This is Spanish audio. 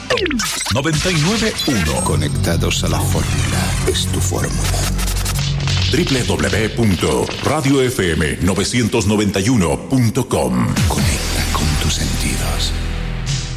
99.1. Conectados a la fórmula. Es tu fórmula. www.radiofm991.com. Conecta con tus sentidos.